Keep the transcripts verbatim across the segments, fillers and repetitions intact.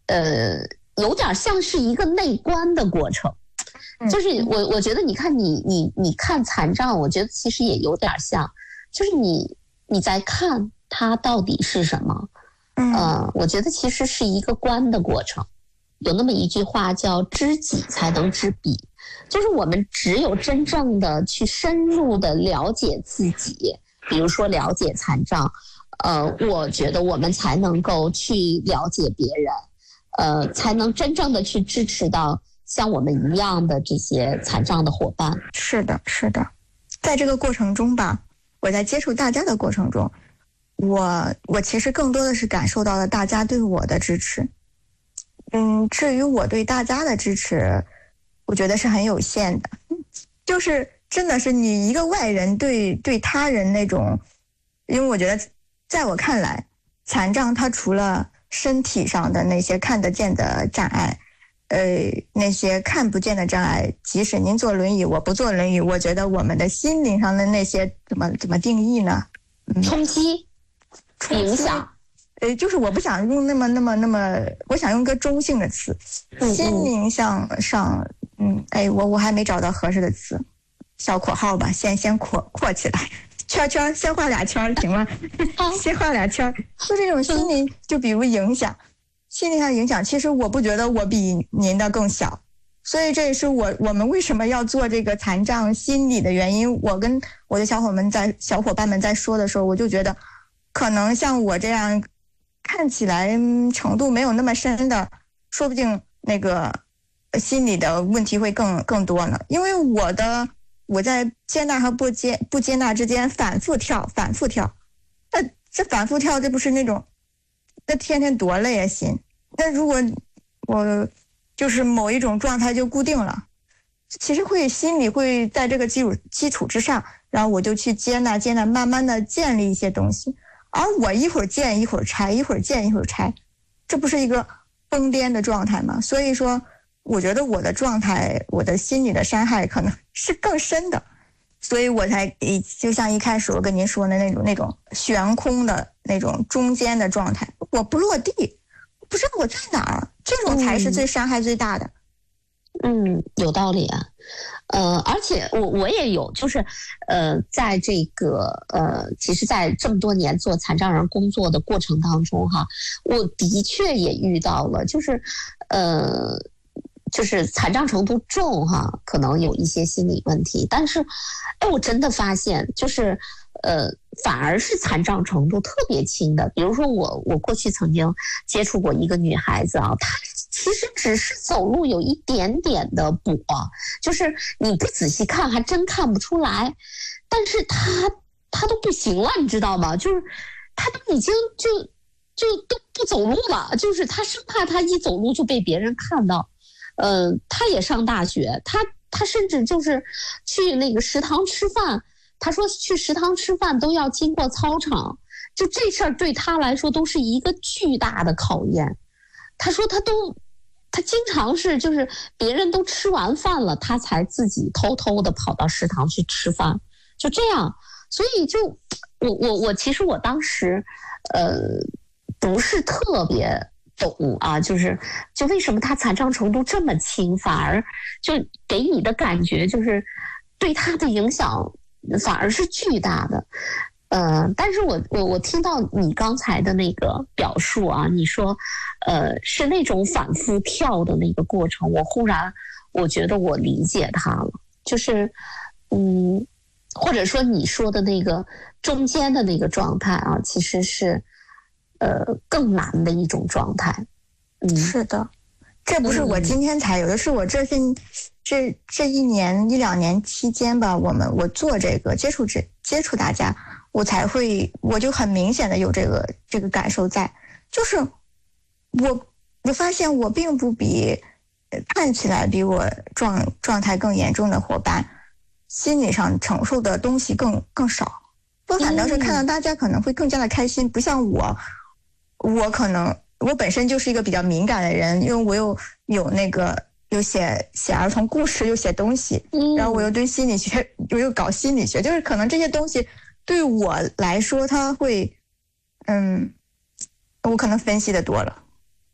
呃，有点像是一个内观的过程。就是我我觉得你看你你你看残障，我觉得其实也有点像，就是你你在看它到底是什么。呃，我觉得其实是一个观的过程。有那么一句话叫知己才能知彼，就是我们只有真正的去深入的了解自己，比如说了解残障，呃，我觉得我们才能够去了解别人，呃，才能真正的去支持到像我们一样的这些残障的伙伴。 是的，是的，在这个过程中吧，我在接触大家的过程中，我我其实更多的是感受到了大家对我的支持。嗯，至于我对大家的支持，我觉得是很有限的，就是真的是你一个外人对对他人那种，因为我觉得在我看来，残障它除了身体上的那些看得见的障碍，呃，那些看不见的障碍，即使您坐轮椅，我不坐轮椅，我觉得我们的心灵上的那些怎么怎么定义呢？ 嗯、冲击、影响。 呃，就是我不想用那么那么那么，我想用个中性的词， 嗯、 心灵上上，嗯，哎，我我还没找到合适的词，小括号吧，先先括括起来，圈圈先画俩圈行吗？先画俩圈，就这种心灵，就比如影响，心灵上影响，其实我不觉得我比您的更小，所以这也是我我们为什么要做这个残障心理的原因。我跟我的小伙们在小伙伴们在说的时候，我就觉得，可能像我这样。看起来程度没有那么深的，说不定那个心理的问题会更更多呢。因为我的我在接纳和不接不接纳之间反复跳，反复跳。那这反复跳，这不是那种，那天天多累啊心。那如果我就是某一种状态就固定了，其实会心里会在这个基础基础之上，然后我就去接纳接纳，慢慢的建立一些东西。而我一会儿建一会儿拆，一会儿建一会儿拆，这不是一个疯癫的状态吗？所以说，我觉得我的状态，我的心理的伤害可能是更深的，所以我才就像一开始我跟您说的那种那种悬空的那种中间的状态，我不落地，不知道我在哪儿，这种才是最伤害最大的。 嗯，有道理啊。呃，而且我我也有，就是，呃，在这个呃，其实，在这么多年做残障人工作的过程当中，哈，我的确也遇到了，就是，呃，就是残障程度重，哈，可能有一些心理问题，但是，哎，我真的发现，就是，呃，反而是残障程度特别轻的，比如说我我过去曾经接触过一个女孩子啊，她。其实只是走路有一点点的跛，就是你不仔细看还真看不出来，但是他他都不行了，你知道吗？就是他都已经就就都不走路了，就是他生怕他一走路就被别人看到。呃，他也上大学，他他甚至就是去那个食堂吃饭，他说去食堂吃饭都要经过操场，就这事儿对他来说都是一个巨大的考验。他说他都他经常是就是别人都吃完饭了，他才自己偷偷的跑到食堂去吃饭，就这样。所以就我我我其实我当时呃不是特别懂啊，就是就为什么他残障程度这么轻，反而就给你的感觉就是对他的影响反而是巨大的。呃，但是我我我听到你刚才的那个表述啊，你说，呃，是那种反复跳的那个过程，我忽然我觉得我理解他了，就是，嗯，或者说你说的那个中间的那个状态啊，其实是，呃，更难的一种状态。嗯， 是的，这不是我今天才有的，是我这些这这一年一两年期间吧，我们我做这个接触这接触大家。我才会，我就很明显的有这个这个感受在，就是我我发现我并不比看起来比我状状态更严重的伙伴心理上承受的东西更更少，我反倒是看到大家可能会更加的开心，不像我，我可能我本身就是一个比较敏感的人，因为我又有那个又写写儿童故事，又写东西，然后我又对心理学又又搞心理学，就是可能这些东西。对我来说，他会，嗯，我可能分析的多了，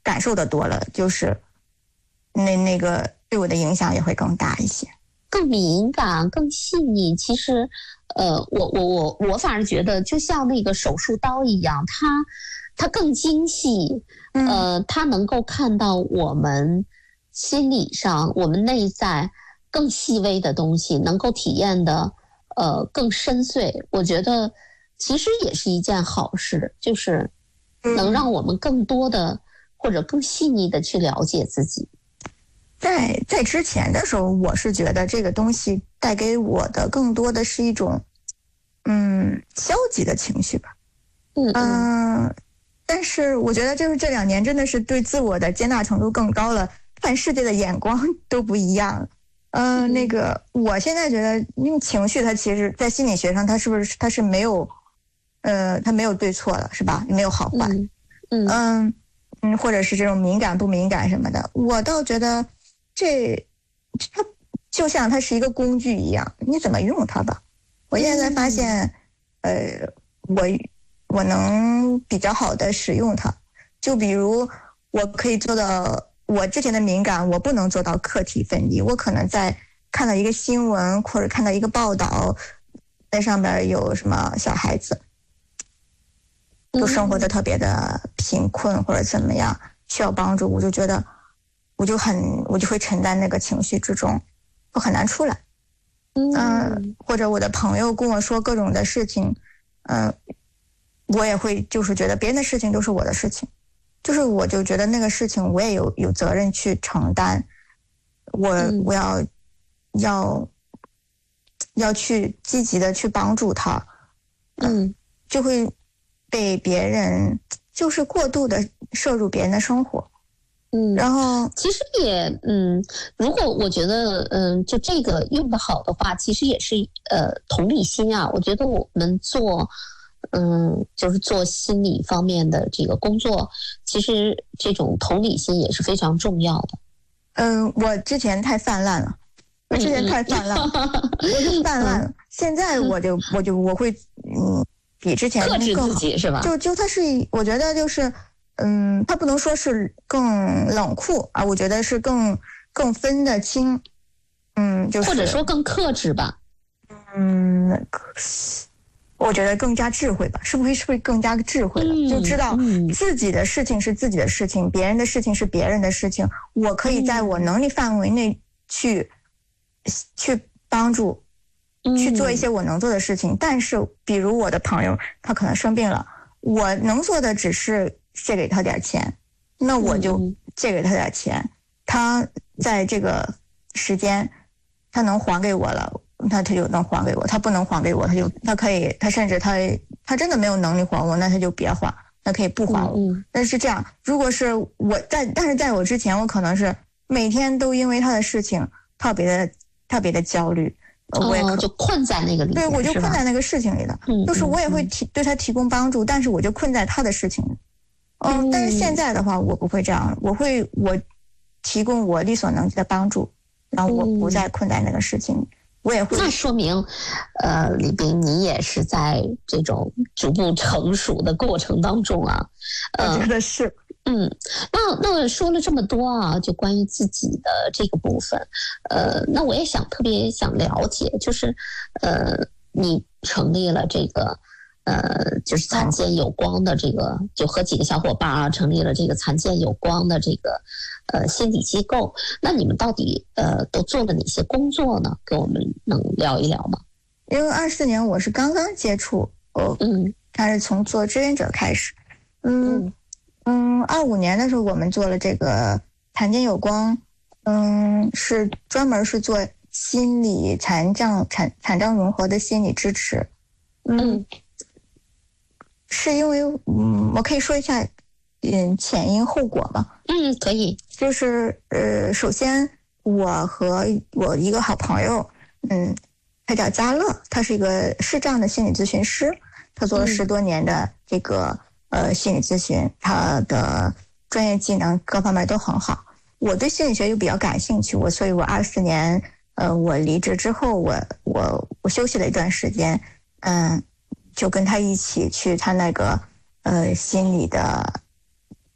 感受的多了，就是那那个对我的影响也会更大一些， 更敏感、更细腻。其实，呃，我我我我反而觉得，就像那个手术刀一样，它它更精细，呃，它能够看到我们心理上、我们内在更细微的东西，能够体验的呃更深邃。我觉得其实也是一件好事，就是能让我们更多的或者更细腻的去了解自己。 在在之前的时候，我是觉得这个东西带给我的更多的是一种嗯消极的情绪吧。 嗯嗯。 呃但是我觉得就是这两年真的是对自我的接纳程度更高了，看世界的眼光都不一样。呃，那个我现在觉得，因为情绪它其实在心理学上，它是不是它是没有，呃，它没有对错的，是吧？没有好坏。 嗯嗯嗯，或者是这种敏感不敏感什么的，我倒觉得这它就像它是一个工具一样，你怎么用它吧。我现在发现，呃，我。我能比较好的使用它，就比如我可以做到我之前的敏感，我不能做到课题分离。我可能在看到一个新闻或者看到一个报道，在上边有什么小孩子，就生活的特别的贫困或者怎么样，需要帮助，我就觉得我就很我就会沉在那个情绪之中，我很难出来。嗯、呃，或者我的朋友跟我说各种的事情，嗯、呃。我也会就是觉得别人的事情都是我的事情，就是我就觉得那个事情我也有有责任去承担，我我要要要去积极的去帮助他，嗯，就会被别人就是过度的摄入别人的生活，嗯，然后其实也嗯，如果我觉得嗯，就这个用得好的话，其实也是呃同理心啊，我觉得我们做。嗯，就是做心理方面的这个工作，其实这种同理心也是非常重要的。 嗯，我之前太泛滥了，我之前太泛滥，嗯、我就泛滥了。嗯、现在我就我就我会嗯，比之前克制自己是吧？ 就就它是，我觉得就是嗯，它不能说是更冷酷啊，我觉得是更更分得清，嗯，就是或者说更克制吧。 嗯，那个。我觉得更加智慧吧，是不是是不是更加智慧了？嗯、就知道自己的事情是自己的事情，别人的事情是别人的事情。我可以在我能力范围内去、嗯、去帮助，去做一些我能做的事情。嗯、但是，比如我的朋友他可能生病了，我能做的只是借给他点钱，那我就借给他点钱。嗯、他在这个时间，他能还给我了。那他就能还给我，他不能还给我，他就他可以，他甚至他他真的没有能力还我，那他就别还，那可以不还我。嗯、但是这样，如果是我在，但是在我之前，我可能是每天都因为他的事情特别的特别的焦虑，我也可、 哦、就困在那个里面， 对，我就困在那个事情里了。嗯、就是我也会提、嗯、对他提供帮助，但是我就困在他的事情里。嗯，嗯但是现在的话，我不会这样，我会我提供我力所能及的帮助，然后我不再困在那个事情里。我也会， 那说明，呃，李冰，你也是在这种逐步成熟的过程当中啊。 呃、我觉得是， 嗯，那那说了这么多啊，就关于自己的这个部分，呃，那我也想特别想了解，就是，呃，你成立了这个，呃，就是残健有光的这个，就和几个小伙伴啊，成立了这个残健有光的这个。呃，心理机构，那你们到底呃都做了哪些工作呢？跟我们能聊一聊吗？ 因为二四年我是刚刚接触，哦，嗯，他是从做志愿者开始，嗯嗯，二五年的时候我们做了这个残健有光，嗯，是专门是做心理残障残残障融合的心理支持，嗯，嗯是因为嗯，我可以说一下。嗯，前因后果吧。 嗯，可以。 就是呃，首先我和我一个好朋友，嗯，他叫嘉乐，他是一个视障的心理咨询师，他做了十多年的这个、嗯、呃心理咨询，他的专业技能各方面都很好。我对心理学又比较感兴趣，我所以我二四年呃我离职之后，我我我休息了一段时间，嗯，就跟他一起去他那个呃心理的。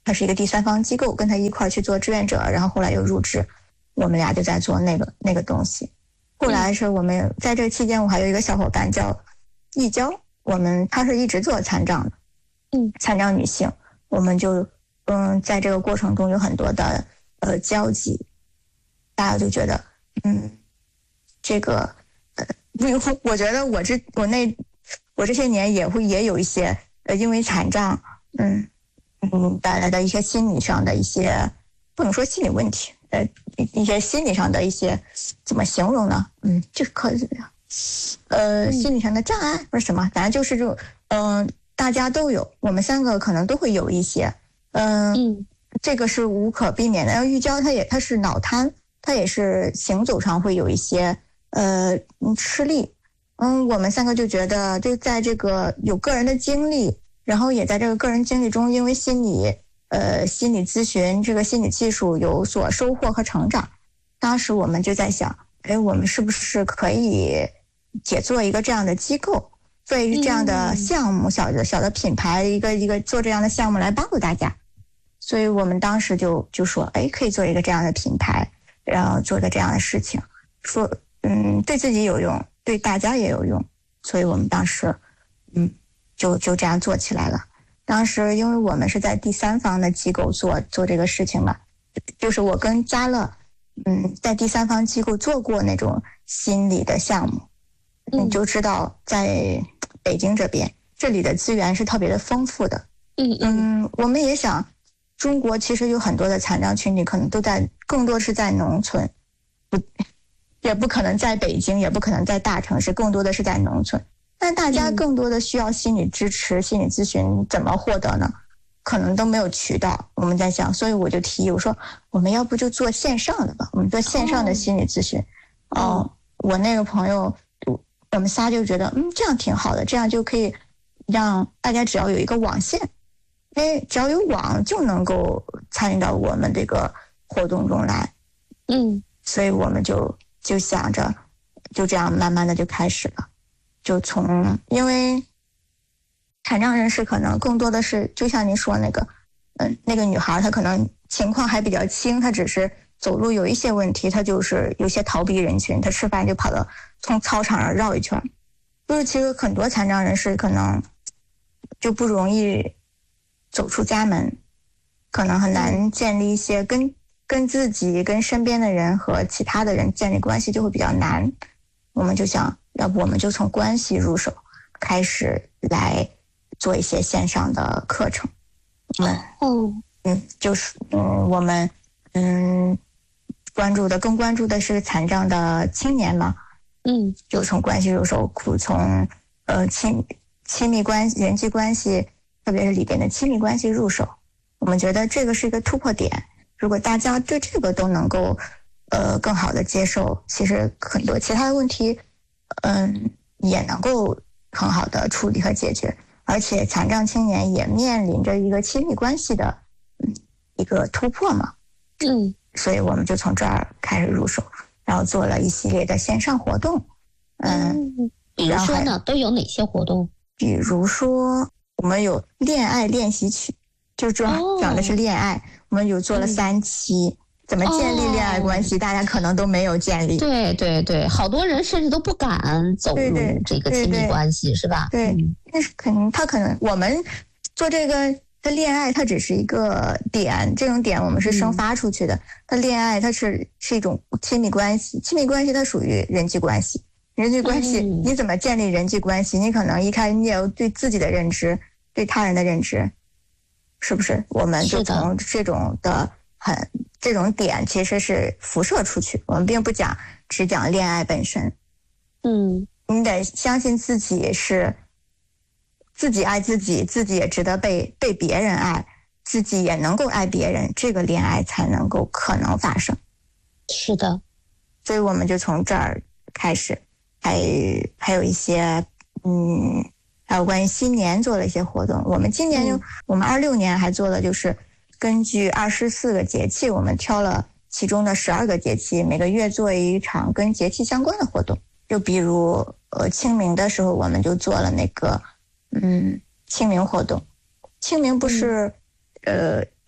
他是一个第三方机构，跟他一块去做志愿者，然后后来又入职，我们俩就在做那个那个东西。后来是我们在这期间，我还有一个小伙伴叫易娇，我们他是一直做残障的， 嗯， 残障女性，我们就嗯在这个过程中有很多的呃交集，大家就觉得嗯这个呃，我觉得我这我那我这些年也会也有一些呃因为残障嗯嗯带来的一些心理上的一些不能说心理问题，呃一些心理上的一些怎么形容呢？嗯，就是可呃心理上的障碍或者什么，反正就是这种嗯、呃、大家都有，我们三个可能都会有一些，呃、嗯，这个是无可避免的。然后玉娇她也她是脑瘫，她也是行走上会有一些呃吃力。嗯，我们三个就觉得就在这个有个人的经历，然后也在这个个人经历中，因为心理呃心理咨询这个心理技术有所收获和成长。当时我们就在想，哎，我们是不是可以也做一个这样的机构，做一个这样的项目，小的小的品牌，一个一个做这样的项目来帮助大家。所以我们当时就就说，哎，可以做一个这样的品牌，然后做个这样的事情，说嗯对自己有用，对大家也有用。所以我们当时嗯就就这样做起来了。当时因为我们是在第三方的机构做做这个事情嘛，就是我跟嘉乐嗯在第三方机构做过那种心理的项目，你就知道在北京这边这里的资源是特别的丰富的。嗯嗯，我们也想中国其实有很多的残障群体可能都在更多是在农村，不也不可能在北京，也不可能在大城市，更多的是在农村。但大家更多的需要心理支持、心理咨询，怎么获得呢？可能都没有渠道。我们在想，所以我就提议，我说我们要不就做线上的吧，我们做线上的心理咨询。哦，哦我那个朋友，我们仨就觉得，嗯，这样挺好的，这样就可以让大家只要有一个网线，因为只要有网就能够参与到我们这个活动中来。嗯，所以我们就就想着，就这样慢慢的就开始了。就从因为残障人士可能更多的是就像您说那个嗯，那个女孩她可能情况还比较轻，她只是走路有一些问题，她就是有些逃避人群，她吃饭就跑到从操场上绕一圈。就是其实很多残障人士可能就不容易走出家门，可能很难建立一些跟跟自己跟身边的人和其他的人建立关系就会比较难。我们就想要不我们就从关系入手开始来做一些线上的课程。嗯嗯，就是嗯我们嗯关注的更关注的是残障的青年嘛。嗯，就从关系入手，从呃亲亲密关系、人际关系，特别是里边的亲密关系入手。我们觉得这个是一个突破点。如果大家对这个都能够呃更好的接受，其实很多其他的问题，嗯，也能够很好的处理和解决。而且残障青年也面临着一个亲密关系的嗯一个突破嘛。嗯，所以我们就从这儿开始入手。然后做了一系列的线上活动， 嗯，比如说呢，都有哪些活动？ 比如说，我们有恋爱练习曲，就主要讲的是恋爱。哦、我们有做了三期，嗯、怎么建立恋爱关系、哦，大家可能都没有建立。 对对对，好多人甚至都不敢走入这个亲密关系， 对对是吧？ 对，那、嗯、是肯定，他可能我们做这个。它恋爱它只是一个点，这种点我们是生发出去的。它、嗯、恋爱它是是一种亲密关系，亲密关系它属于人际关系。人际关系、嗯、你怎么建立人际关系？你可能一开始你也有对自己的认知，对他人的认知，是不是？我们就从这种的很这种点其实是辐射出去。我们并不讲只讲恋爱本身。嗯，你得相信自己是。自己爱自己，自己也值得被被别人爱，自己也能够爱别人，这个恋爱才能够可能发生。 是的， 所以我们就从这儿开始，还还有一些嗯，还有关于新年做了一些活动。我们今年就、嗯、我们二六年还做了，就是根据二十四个节气，我们挑了其中的十二个节气，每个月做一场跟节气相关的活动。就比如呃清明的时候，我们就做了那个。嗯，清明活动，清明不是，嗯、呃，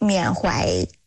缅怀